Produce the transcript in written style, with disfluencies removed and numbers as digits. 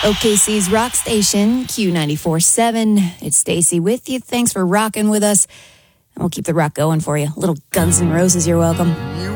OKC's rock station, Q94.7. It's Stacy with you. Thanks for rocking with us. And we'll keep the rock going for you. Little Guns N' Roses, you're welcome.